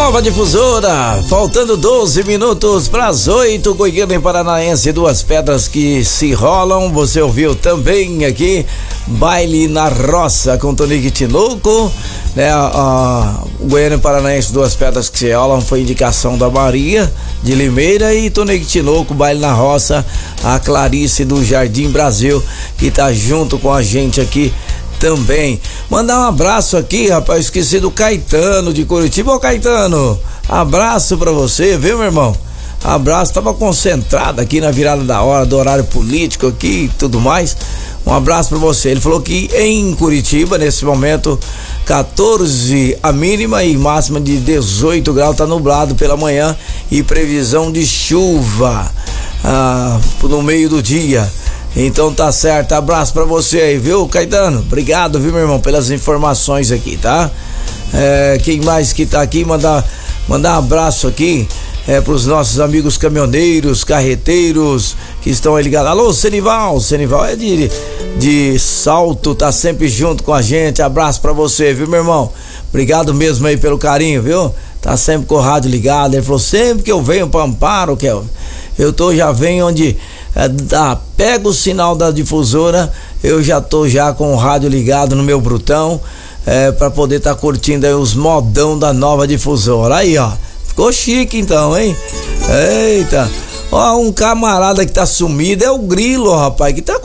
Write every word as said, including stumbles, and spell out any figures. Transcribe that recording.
Nova Difusora, faltando doze minutos para as oito, Goiânia e Paranaense, Duas Pedras que se rolam. Você ouviu também aqui Baile na Roça com Tonico Tinoco, né? A, a Goiânia e Paranaense, Duas Pedras que se rolam foi indicação da Maria de Limeira, e Tonico Tinoco, Baile na Roça, a Clarice do Jardim Brasil, que tá junto com a gente aqui também. Mandar um abraço aqui, rapaz, esqueci do Caetano de Curitiba. Ô Caetano, abraço pra você, viu, meu irmão? Abraço, tava concentrado aqui na virada da hora, do horário político aqui e tudo mais. Um abraço pra você. Ele falou que em Curitiba, nesse momento, quatorze a mínima e máxima de dezoito graus, tá nublado pela manhã e previsão de chuva ah, no meio do dia. Então tá certo, abraço pra você aí, viu, Caetano? Obrigado, viu, meu irmão, pelas informações aqui, tá? É, quem mais que tá aqui, mandar, mandar um abraço aqui é, pros nossos amigos caminhoneiros, carreteiros que estão aí ligados. Alô, Senival, Senival é de, de Salto, tá sempre junto com a gente. Abraço pra você, viu, meu irmão? Obrigado mesmo aí pelo carinho, viu? Tá sempre com o rádio ligado. Ele falou, sempre que eu venho pra Amparo, que eu, eu tô, já venho onde é, dá, pega o sinal da difusora, eu já tô já com o rádio ligado no meu brutão, é, pra poder tá curtindo aí os modão da Nova Difusora. Aí, ó, ficou chique então, hein? Eita, ó, um camarada que tá sumido é o Grilo, rapaz, que tá